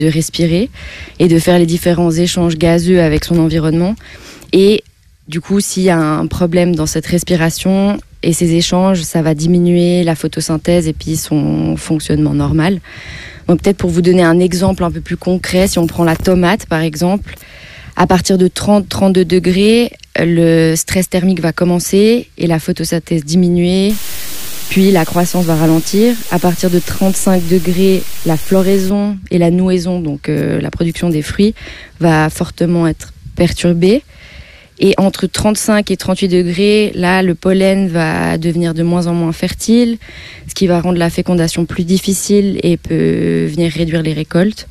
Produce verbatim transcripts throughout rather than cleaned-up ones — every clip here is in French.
de respirer et de faire les différents échanges gazeux avec son environnement. Et du coup, s'il y a un problème dans cette respiration et ces échanges, ça va diminuer la photosynthèse et puis son fonctionnement normal. Donc peut-être pour vous donner un exemple un peu plus concret, si on prend la tomate par exemple, à partir de trente à trente-deux degrés, le stress thermique va commencer et la photosynthèse diminuer, puis la croissance va ralentir. À partir de trente-cinq degrés, la floraison et la nouaison, donc euh, la production des fruits, va fortement être perturbée. Et entre trente-cinq et trente-huit degrés, là, le pollen va devenir de moins en moins fertile, ce qui va rendre la fécondation plus difficile et peut venir réduire les récoltes.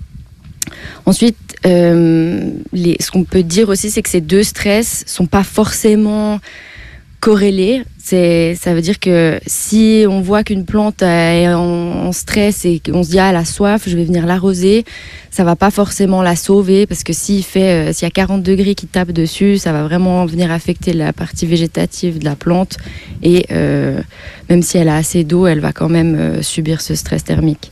Ensuite, euh, les, ce qu'on peut dire aussi, c'est que ces deux stress ne sont pas forcément corrélés. C'est, ça veut dire que si on voit qu'une plante est en, en stress et qu'on se dit « ah, elle a soif, je vais venir l'arroser », ça ne va pas forcément la sauver parce que s'il, fait, euh, s'il y a quarante degrés qui tapent dessus, ça va vraiment venir affecter la partie végétative de la plante et euh, même si elle a assez d'eau, elle va quand même euh, subir ce stress thermique.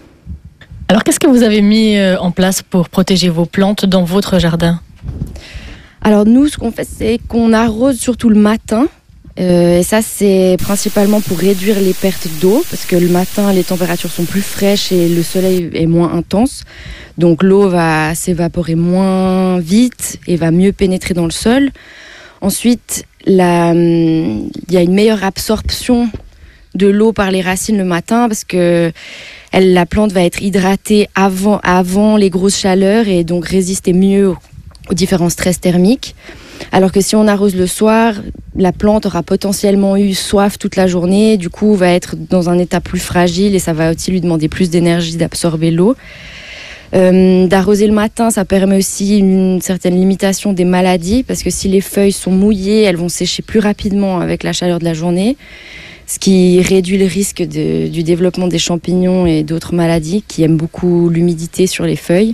Alors, qu'est-ce que vous avez mis en place pour protéger vos plantes dans votre jardin ? Alors nous, ce qu'on fait, c'est qu'on arrose surtout le matin. Euh, et ça, c'est principalement pour réduire les pertes d'eau, parce que le matin, les températures sont plus fraîches et le soleil est moins intense. Donc l'eau va s'évaporer moins vite et va mieux pénétrer dans le sol. Ensuite, la, il y a une meilleure absorption de l'eau par les racines le matin, parce que elle, la plante va être hydratée avant, avant les grosses chaleurs et donc résister mieux aux, aux différents stress thermiques. Alors que si on arrose le soir, la plante aura potentiellement eu soif toute la journée, du coup va être dans un état plus fragile et ça va aussi lui demander plus d'énergie d'absorber l'eau. Euh, d'arroser le matin, ça permet aussi une certaine limitation des maladies, parce que si les feuilles sont mouillées, elles vont sécher plus rapidement avec la chaleur de la journée, ce qui réduit le risque de, du développement des champignons et d'autres maladies qui aiment beaucoup l'humidité sur les feuilles.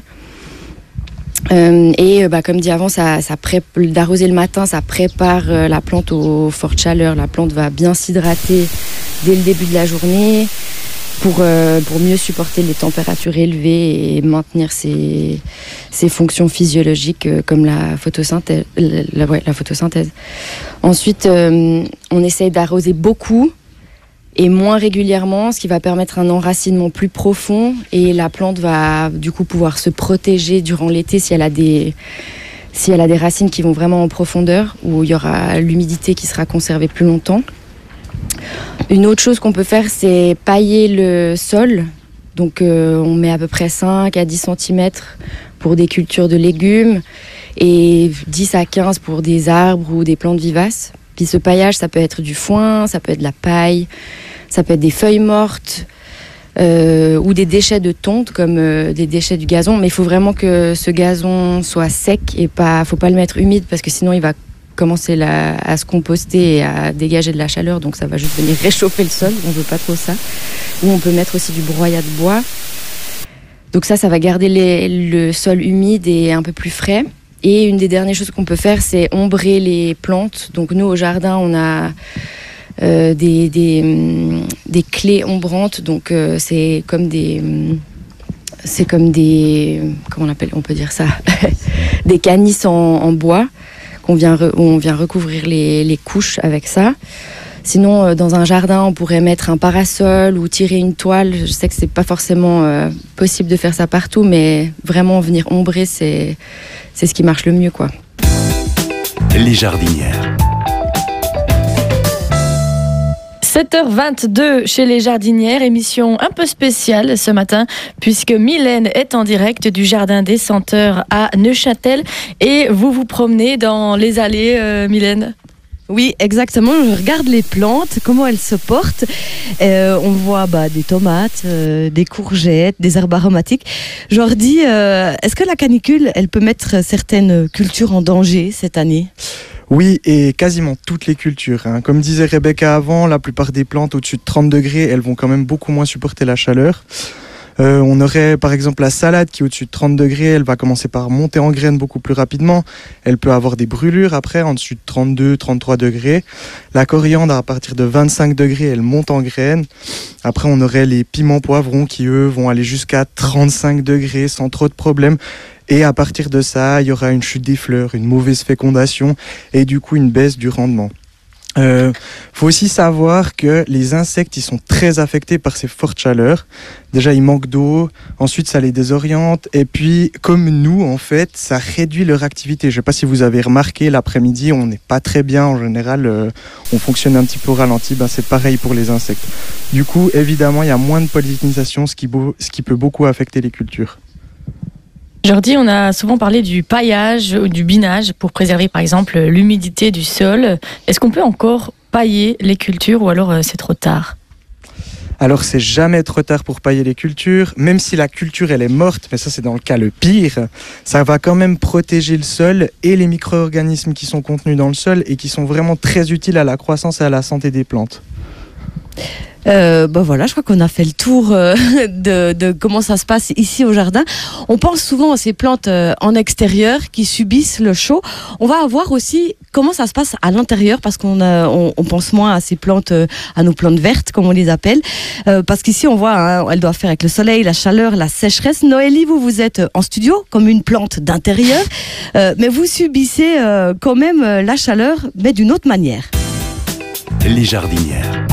Euh, et bah, comme dit avant, ça, ça pré- d'arroser le matin, ça prépare euh, la plante aux fortes chaleurs. La plante va bien s'hydrater dès le début de la journée pour, euh, pour mieux supporter les températures élevées et maintenir ses, ses fonctions physiologiques euh, comme la photosynthèse. La, la, ouais, la photosynthèse. Ensuite, euh, on essaye d'arroser beaucoup et moins régulièrement, ce qui va permettre un enracinement plus profond et la plante va du coup pouvoir se protéger durant l'été si elle a des, si elle a des racines qui vont vraiment en profondeur, où il y aura l'humidité qui sera conservée plus longtemps. Une autre chose qu'on peut faire, c'est pailler le sol. Donc euh, on met à peu près cinq à dix centimètres pour des cultures de légumes et dix à quinze pour des arbres ou des plantes vivaces. Puis ce paillage, ça peut être du foin, ça peut être de la paille, ça peut être des feuilles mortes euh, ou des déchets de tonte comme euh, des déchets du gazon. Mais il faut vraiment que ce gazon soit sec et pas, faut pas le mettre humide parce que sinon il va commencer la, à se composter et à dégager de la chaleur. Donc ça va juste venir réchauffer le sol, on veut pas trop ça. Ou on peut mettre aussi du broyat de bois. Donc ça, ça va garder les, le sol humide et un peu plus frais. Et une des dernières choses qu'on peut faire, c'est ombrer les plantes. Donc nous, au jardin, on a euh, des, des, des clés ombrantes. Donc euh, c'est comme des... C'est comme des... Comment on appelle, on peut dire ça des canisses en, en bois qu'on vient, re, on vient recouvrir les, les couches avec ça. Sinon, euh, dans un jardin, on pourrait mettre un parasol ou tirer une toile. Je sais que c'est pas forcément euh, possible de faire ça partout, mais vraiment venir ombrer, c'est, c'est ce qui marche le mieux, quoi. Les jardinières. sept heures vingt-deux chez les jardinières, émission un peu spéciale ce matin puisque Mylène est en direct du Jardin des Senteurs à Neuchâtel et vous vous promenez dans les allées, euh, Mylène. Oui, exactement. Je regarde les plantes, comment elles se portent. Euh, on voit bah, des tomates, euh, des courgettes, des herbes aromatiques. Je leur dis, euh, est-ce que la canicule, elle peut mettre certaines cultures en danger cette année ? Oui, et quasiment toutes les cultures. Hein. Comme disait Rebecca avant, la plupart des plantes au-dessus de trente degrés, elles vont quand même beaucoup moins supporter la chaleur. Euh, on aurait par exemple la salade qui est au-dessus de trente degrés, elle va commencer par monter en graines beaucoup plus rapidement. Elle peut avoir des brûlures après, en dessus de trente-deux, trente-trois degrés. La coriandre, à partir de vingt-cinq degrés, elle monte en graines. Après, on aurait les piments poivrons qui, eux, vont aller jusqu'à trente-cinq degrés sans trop de problèmes. Et à partir de ça, il y aura une chute des fleurs, une mauvaise fécondation et du coup une baisse du rendement. Il euh, faut aussi savoir que les insectes ils sont très affectés par ces fortes chaleurs. Déjà ils manquent d'eau, ensuite ça les désoriente et puis comme nous en fait ça réduit leur activité. Je ne sais pas si vous avez remarqué, l'après-midi on n'est pas très bien en général, euh, on fonctionne un petit peu au ralenti, ben, c'est pareil pour les insectes. Du coup évidemment il y a moins de pollinisation, ce qui, beau, ce qui peut beaucoup affecter les cultures. Jordi, on a souvent parlé du paillage ou du binage pour préserver par exemple l'humidité du sol. Est-ce qu'on peut encore pailler les cultures ou alors euh, c'est trop tard ? Alors c'est jamais trop tard pour pailler les cultures, même si la culture elle est morte, mais ça c'est dans le cas le pire, ça va quand même protéger le sol et les micro-organismes qui sont contenus dans le sol et qui sont vraiment très utiles à la croissance et à la santé des plantes. Euh, ben voilà, je crois qu'on a fait le tour euh, de, de comment ça se passe ici au jardin. On pense souvent à ces plantes euh, en extérieur qui subissent le chaud. On va voir aussi comment ça se passe à l'intérieur parce qu'on a, on, on pense moins à ces plantes, euh, à nos plantes vertes comme on les appelle. Euh, parce qu'ici on voit, hein, elles doivent faire avec le soleil, la chaleur, la sécheresse. Noélie, vous, vous êtes en studio comme une plante d'intérieur, euh, mais vous subissez euh, quand même euh, la chaleur, mais d'une autre manière. Les jardinières.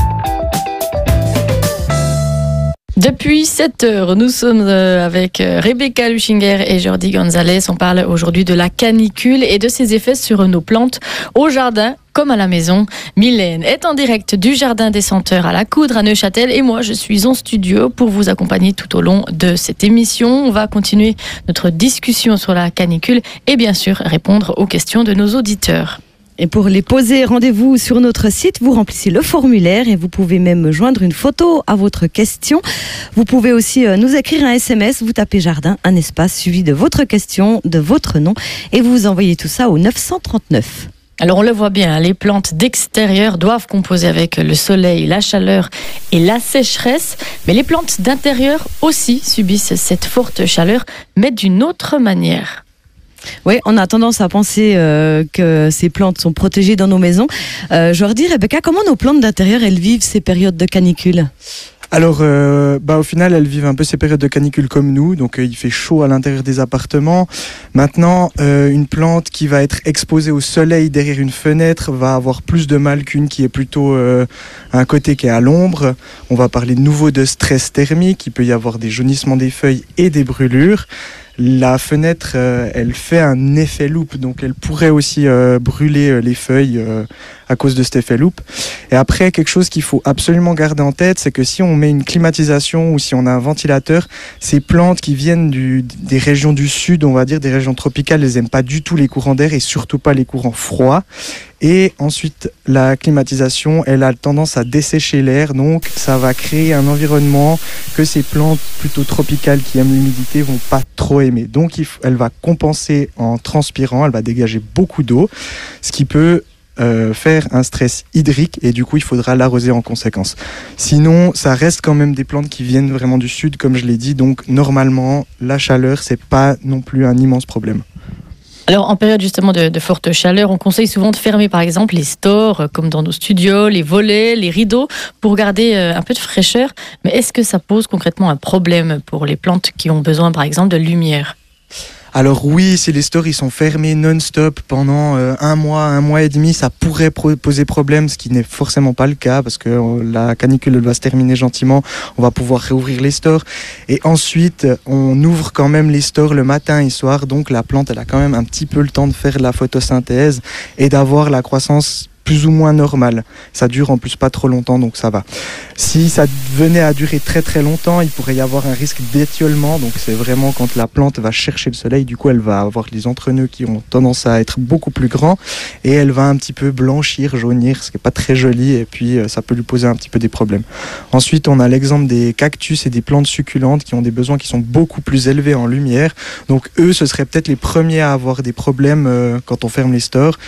Depuis sept heures, nous sommes avec Rebecca Luchinger et Jordi Gonzalez. On parle aujourd'hui de la canicule et de ses effets sur nos plantes au jardin comme à la maison. Mylène est en direct du Jardin des Senteurs à la Coudre à Neuchâtel et moi je suis en studio pour vous accompagner tout au long de cette émission. On va continuer notre discussion sur la canicule et bien sûr répondre aux questions de nos auditeurs. Et pour les poser, rendez-vous sur notre site, vous remplissez le formulaire et vous pouvez même joindre une photo à votre question. Vous pouvez aussi nous écrire un S M S, vous tapez jardin, un espace suivi de votre question, de votre nom et vous envoyez tout ça au neuf cent trente-neuf. Alors on le voit bien, les plantes d'extérieur doivent composer avec le soleil, la chaleur et la sécheresse, mais les plantes d'intérieur aussi subissent cette forte chaleur, mais d'une autre manière. Oui, on a tendance à penser euh, que ces plantes sont protégées dans nos maisons. Euh, je leur dis, Rebecca, comment nos plantes d'intérieur, elles vivent ces périodes de canicule ? Alors, euh, bah, au final, elles vivent un peu ces périodes de canicule comme nous, donc euh, il fait chaud à l'intérieur des appartements. Maintenant, euh, une plante qui va être exposée au soleil derrière une fenêtre va avoir plus de mal qu'une qui est plutôt euh, un côté qui est à l'ombre. On va parler de nouveau de stress thermique, il peut y avoir des jaunissements des feuilles et des brûlures. La fenêtre, euh, elle fait un effet loupe, donc elle pourrait aussi euh, brûler euh, les feuilles euh, à cause de cet effet loupe. Et après, quelque chose qu'il faut absolument garder en tête, c'est que si on met une climatisation ou si on a un ventilateur, ces plantes qui viennent du, des régions du sud, on va dire des régions tropicales, elles n'aiment pas du tout les courants d'air et surtout pas les courants froids. Et ensuite, la climatisation, elle a tendance à dessécher l'air, donc ça va créer un environnement que ces plantes plutôt tropicales qui aiment l'humidité vont pas trop aimer. Donc, il faut, elle va compenser en transpirant, elle va dégager beaucoup d'eau, ce qui peut euh, faire un stress hydrique et du coup, il faudra l'arroser en conséquence. Sinon, ça reste quand même des plantes qui viennent vraiment du sud, comme je l'ai dit, donc normalement, la chaleur, c'est pas non plus un immense problème. Alors, en période justement de, de forte chaleur, on conseille souvent de fermer par exemple les stores, comme dans nos studios, les volets, les rideaux, pour garder un peu de fraîcheur. Mais est-ce que ça pose concrètement un problème pour les plantes qui ont besoin par exemple de lumière ? Alors oui, si les stores ils sont fermés non-stop pendant euh, un mois, un mois et demi, ça pourrait pro- poser problème, ce qui n'est forcément pas le cas parce que euh, la canicule elle va se terminer gentiment, on va pouvoir réouvrir les stores. Et ensuite, on ouvre quand même les stores le matin et soir, donc la plante elle a quand même un petit peu le temps de faire de la photosynthèse et d'avoir la croissance plus ou moins normal. Ça dure en plus pas trop longtemps, donc ça va. Si ça venait à durer très très longtemps, il pourrait y avoir un risque d'étiolement. Donc c'est vraiment quand la plante va chercher le soleil, du coup elle va avoir les entrenœuds qui ont tendance à être beaucoup plus grands et elle va un petit peu blanchir, jaunir, ce qui n'est pas très joli et puis ça peut lui poser un petit peu des problèmes. Ensuite, on a l'exemple des cactus et des plantes succulentes qui ont des besoins qui sont beaucoup plus élevés en lumière. Donc eux, ce seraient peut-être les premiers à avoir des problèmes euh, quand on ferme les stores.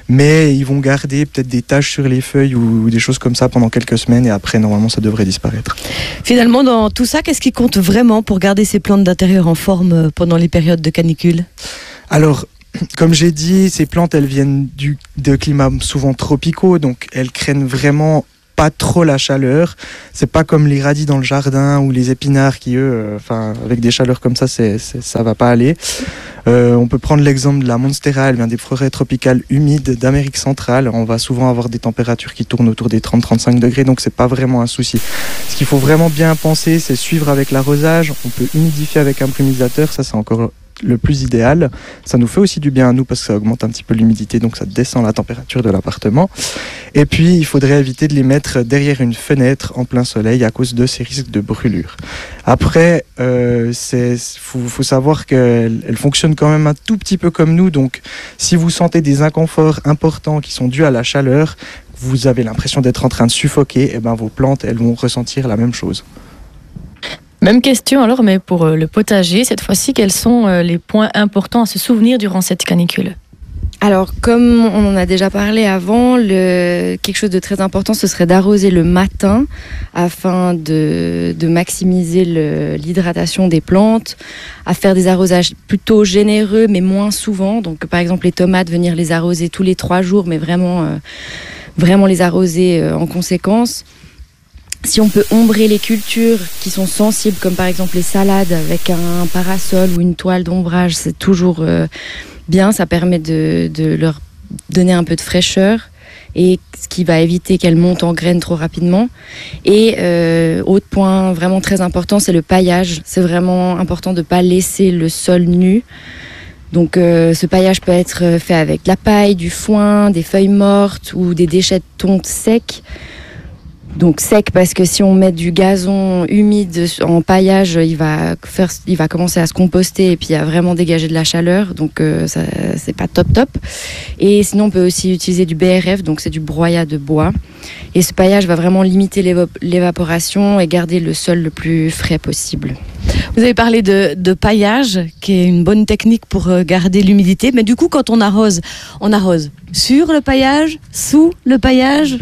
mais ils vont garder peut-être des taches sur les feuilles ou, ou des choses comme ça pendant quelques semaines et après normalement ça devrait disparaître. Finalement, dans tout ça, qu'est-ce qui compte vraiment pour garder ces plantes d'intérieur en forme pendant les périodes de canicule? Alors, comme j'ai dit, ces plantes, elles viennent du, de climats souvent tropicaux, donc elles craignent vraiment pas trop la chaleur. C'est pas comme les radis dans le jardin ou les épinards qui, eux, enfin, euh, avec des chaleurs comme ça, c'est, c'est, ça va pas aller. Euh, on peut prendre l'exemple de la Monstera, elle vient des forêts tropicales humides d'Amérique centrale. On va souvent avoir des températures qui tournent autour des trente à trente-cinq degrés, donc c'est pas vraiment un souci. Ce qu'il faut vraiment bien penser, c'est suivre avec l'arrosage. On peut humidifier avec un plumisateur, ça c'est encore le plus idéal. Ça nous fait aussi du bien à nous parce que ça augmente un petit peu l'humidité, donc ça descend la température de l'appartement. Et puis il faudrait éviter de les mettre derrière une fenêtre en plein soleil à cause de ces risques de brûlure. Après, euh, c'est faut, faut savoir qu'elles elles fonctionnent quand même un tout petit peu comme nous, donc si vous sentez des inconforts importants qui sont dus à la chaleur, vous avez l'impression d'être en train de suffoquer, et ben vos plantes elles vont ressentir la même chose. Même question alors, mais pour le potager, cette fois-ci, quels sont les points importants à se souvenir durant cette canicule? Alors, comme on en a déjà parlé avant, le... quelque chose de très important, ce serait d'arroser le matin afin de, de maximiser le... l'hydratation des plantes, à faire des arrosages plutôt généreux, mais moins souvent. Donc, par exemple, les tomates, venir les arroser tous les trois jours, mais vraiment, euh, vraiment les arroser euh, en conséquence. Si on peut ombrer les cultures qui sont sensibles, comme par exemple les salades avec un parasol ou une toile d'ombrage, c'est toujours euh, bien. Ça permet de, de leur donner un peu de fraîcheur et ce qui va éviter qu'elles montent en graines trop rapidement. Et euh, autre point vraiment très important, c'est le paillage. C'est vraiment important de ne pas laisser le sol nu. Donc euh, ce paillage peut être fait avec de la paille, du foin, des feuilles mortes ou des déchets de tonte secs. Donc sec parce que si on met du gazon humide en paillage, il va faire, il va commencer à se composter et puis à vraiment dégager de la chaleur. Donc euh, ça, c'est pas top top. Et sinon on peut aussi utiliser du B R F, donc c'est du broyat de bois. Et ce paillage va vraiment limiter l'évo- l'évaporation et garder le sol le plus frais possible. Vous avez parlé de, de paillage, qui est une bonne technique pour garder l'humidité. Mais du coup, quand on arrose, on arrose sur le paillage, sous le paillage?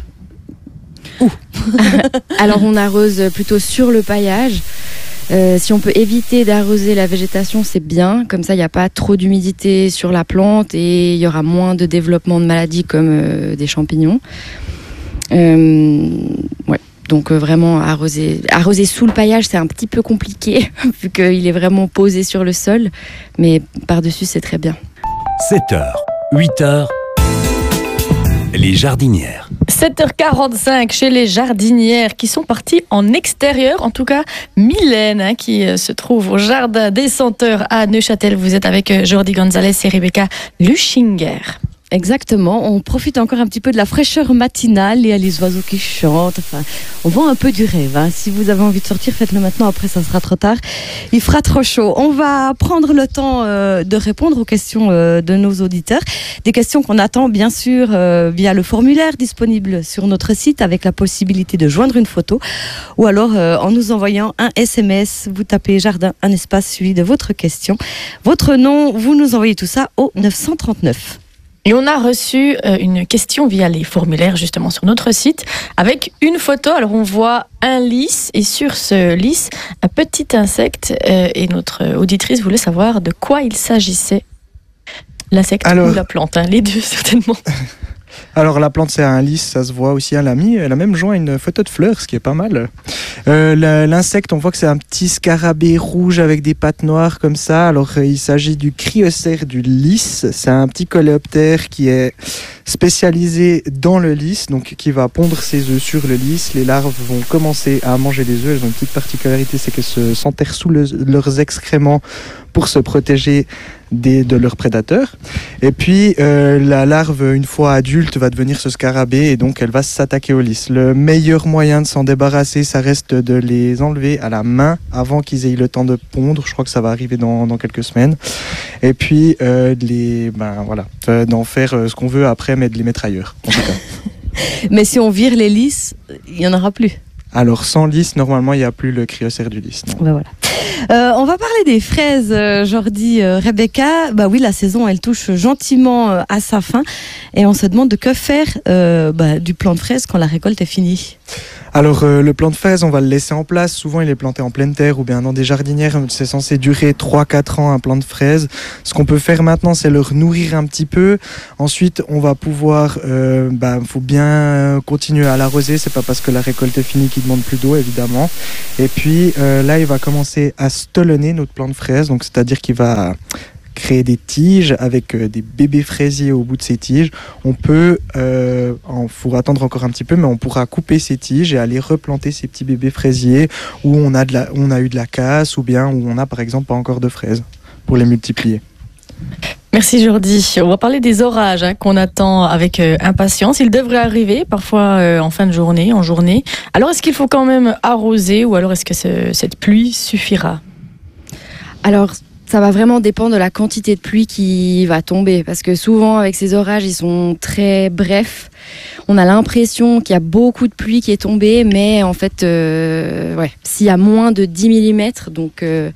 Où? Alors on arrose plutôt sur le paillage. Euh, si on peut éviter d'arroser la végétation, c'est bien. Comme ça, il n'y a pas trop d'humidité sur la plante et il y aura moins de développement de maladies comme euh, des champignons. Euh, ouais. Donc euh, vraiment arroser, arroser sous le paillage, c'est un petit peu compliqué vu qu'il est vraiment posé sur le sol. Mais par-dessus, c'est très bien. sept heures, huit heures, les jardinières. sept heures quarante-cinq chez les jardinières qui sont parties en extérieur. En tout cas, Mylène hein, qui euh, se trouve au Jardin des Senteurs à Neuchâtel. Vous êtes avec euh, Jordi Gonzalez et Rebecca Luchinger. Exactement, on profite encore un petit peu de la fraîcheur matinale. Il y a les oiseaux qui chantent, enfin, on vend un peu du rêve. Hein. Si vous avez envie de sortir, faites-le maintenant, après ça sera trop tard. Il fera trop chaud. On va prendre le temps euh, de répondre aux questions euh, de nos auditeurs. Des questions qu'on attend bien sûr euh, via le formulaire disponible sur notre site avec la possibilité de joindre une photo ou alors euh, en nous envoyant un S M S. Vous tapez jardin, un espace suivi de votre question. Votre nom, vous nous envoyez tout ça au neuf cent trente-neuf. Et on a reçu euh, une question via les formulaires justement sur notre site avec une photo. Alors on voit un lys et sur ce lys un petit insecte euh, et notre auditrice voulait savoir de quoi il s'agissait. L'insecte Alors... ou la plante, hein, les deux certainement. Alors la plante c'est un lys, ça se voit aussi, hein, l'ami. Elle a même joint une photo de fleurs, ce qui est pas mal. Euh, la, l'insecte, on voit que c'est un petit scarabée rouge avec des pattes noires comme ça. Alors euh, il s'agit du cryocère du lys. C'est un petit coléoptère qui est spécialisé dans le lys, donc qui va pondre ses œufs sur le lys. Les larves vont commencer à manger les œufs. Elles ont une petite particularité, c'est qu'elles se, s'enterrent sous le, leurs excréments pour se protéger des, de leurs prédateurs. Et puis euh, la larve, une fois adulte, va devenir ce scarabée et donc elle va s'attaquer au lys. Le meilleur moyen de s'en débarrasser, ça reste de les enlever à la main avant qu'ils aient le temps de pondre. Je crois que ça va arriver dans, dans quelques semaines. Et puis euh, de les, ben voilà, d'en faire ce qu'on veut après, mais de les mettre ailleurs. En tout cas. Mais si on vire les lys, il n'y en aura plus. Alors sans lys, normalement, il n'y a plus le cryocère du lys. Non. Ben voilà. Euh, on va parler des fraises, euh, Jordi, euh, Rebecca. Bah oui, la saison, elle touche gentiment euh, à sa fin. Et on se demande de que faire euh, bah, du plant de fraises quand la récolte est finie. Alors euh, le plant de fraises, on va le laisser en place. Souvent il est planté en pleine terre ou bien dans des jardinières. C'est censé durer trois à quatre ans un plant de fraises. Ce qu'on peut faire maintenant, c'est le nourrir un petit peu. Ensuite on va pouvoir, euh, bah, faut bien continuer à l'arroser. C'est pas parce que la récolte est finie qu'il demande plus d'eau évidemment. Et puis euh, là il va commencer à stolonner notre plant de fraises. Donc c'est-à-dire qu'il va créer des tiges avec euh, des bébés fraisiers au bout de ces tiges. On peut, euh, il faut attendre encore un petit peu, mais on pourra couper ces tiges et aller replanter ces petits bébés fraisiers où on a, de la, on a eu de la casse ou bien où on a par exemple pas encore de fraises pour les multiplier. Merci Jordi. On va parler des orages hein, qu'on attend avec euh, impatience. Ils devraient arriver parfois euh, en fin de journée, en journée. Alors est-ce qu'il faut quand même arroser ou alors est-ce que ce, cette pluie suffira ? Alors, ça va vraiment dépendre de la quantité de pluie qui va tomber. Parce que souvent, avec ces orages, ils sont très brefs. On a l'impression qu'il y a beaucoup de pluie qui est tombée, mais en fait, euh, ouais, s'il y a moins de dix millimètres, donc euh,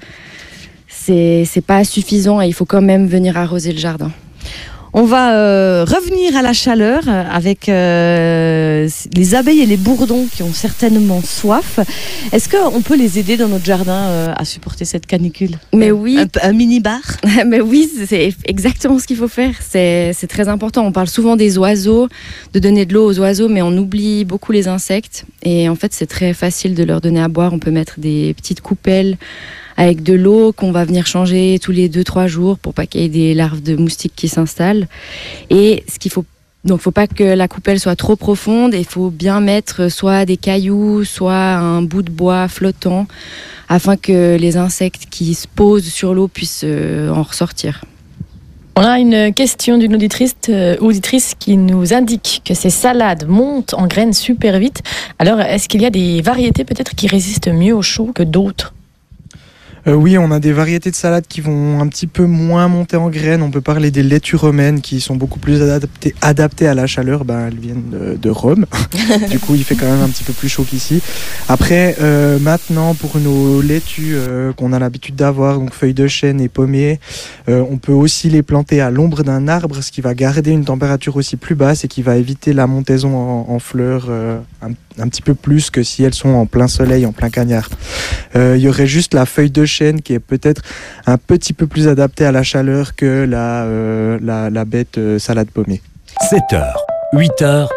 c'est, c'est pas suffisant et il faut quand même venir arroser le jardin. On va euh, revenir à la chaleur avec euh, les abeilles et les bourdons qui ont certainement soif. Est-ce qu'on peut les aider dans notre jardin euh, à supporter cette canicule ? Mais oui. Un, un mini-bar ? Mais oui, c'est exactement ce qu'il faut faire. C'est, c'est très important. On parle souvent des oiseaux, de donner de l'eau aux oiseaux, mais on oublie beaucoup les insectes. Et en fait, c'est très facile de leur donner à boire. On peut mettre des petites coupelles avec de l'eau qu'on va venir changer tous les deux trois jours pour pas qu'il y ait des larves de moustiques qui s'installent. Et ce qu'il faut, donc faut pas que la coupelle soit trop profonde et il faut bien mettre soit des cailloux, soit un bout de bois flottant afin que les insectes qui se posent sur l'eau puissent en ressortir. On a une question d'une auditrice, euh, auditrice qui nous indique que ces salades montent en graines super vite. Alors, est-ce qu'il y a des variétés peut-être qui résistent mieux au chaud que d'autres ? Euh, oui, on a des variétés de salades qui vont un petit peu moins monter en graines. On peut parler des laitues romaines qui sont beaucoup plus adaptées, adaptées à la chaleur. Ben, elles viennent de, de Rome. Du coup, il fait quand même un petit peu plus chaud qu'ici. Après, euh, maintenant, pour nos laitues euh, qu'on a l'habitude d'avoir, donc feuilles de chêne et pommiers, euh, on peut aussi les planter à l'ombre d'un arbre, ce qui va garder une température aussi plus basse et qui va éviter la montaison en, en fleurs euh, un, un petit peu plus que si elles sont en plein soleil, en plein cagnard. Euh, il y aurait juste la feuille de chêne qui est peut-être un petit peu plus adaptée à la chaleur que la, euh, la, la bête euh, salade pommée. sept heures, huit heures,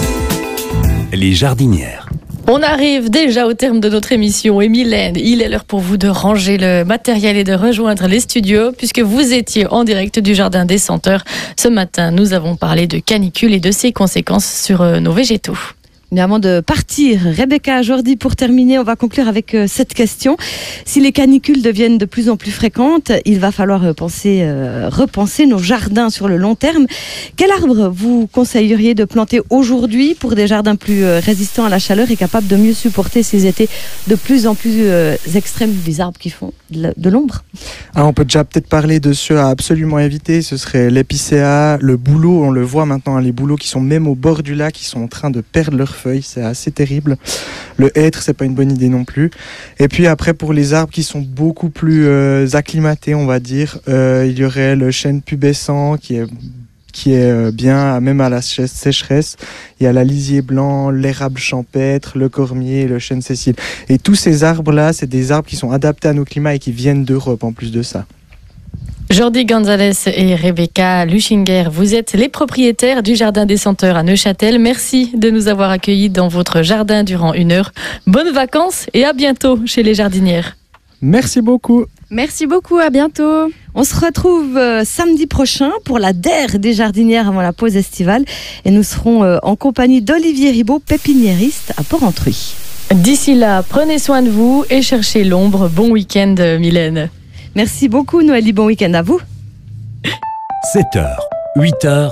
les jardinières. On arrive déjà au terme de notre émission et Mylène, il est l'heure pour vous de ranger le matériel et de rejoindre les studios puisque vous étiez en direct du Jardin des Senteurs. Ce matin, nous avons parlé de canicule et de ses conséquences sur nos végétaux. Mais avant de partir, Rebecca, Jordi, pour terminer, on va conclure avec euh, cette question. Si les canicules deviennent de plus en plus fréquentes, il va falloir euh, penser, euh, repenser nos jardins sur le long terme. Quel arbre vous conseilleriez de planter aujourd'hui pour des jardins plus euh, résistants à la chaleur et capables de mieux supporter ces étés de plus en plus euh, extrêmes, des arbres qui font de, de l'ombre ? Alors on peut déjà peut-être parler de ceux à absolument éviter. Ce serait l'épicéa, le bouleau. On le voit maintenant, hein, les bouleaux qui sont même au bord du lac, qui sont en train de perdre leur feuilles, c'est assez terrible. Le hêtre, c'est pas une bonne idée non plus. Et puis après, pour les arbres qui sont beaucoup plus euh, acclimatés, on va dire, euh, il y aurait le chêne pubescent qui est qui est bien même à la sécheresse. Il y a la lisier blanc, l'érable champêtre, le cormier, le chêne Cécile. Et tous ces arbres-là, c'est des arbres qui sont adaptés à nos climats et qui viennent d'Europe en plus de ça. Jordi Gonzalez et Rebecca Luchinger, vous êtes les propriétaires du Jardin des Senteurs à Neuchâtel. Merci de nous avoir accueillis dans votre jardin durant une heure. Bonnes vacances et à bientôt chez les jardinières. Merci beaucoup. Merci beaucoup, à bientôt. On se retrouve euh, samedi prochain pour la D E R des jardinières avant la pause estivale. Et nous serons euh, en compagnie d'Olivier Ribaud, pépiniériste à Porrentruy. D'ici là, prenez soin de vous et cherchez l'ombre. Bon week-end, Mylène. Merci beaucoup, Noélie. Bon week-end à vous. sept heures, huit heures,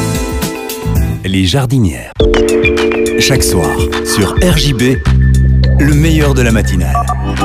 les jardinières. Chaque soir, sur R J B, le meilleur de la matinale.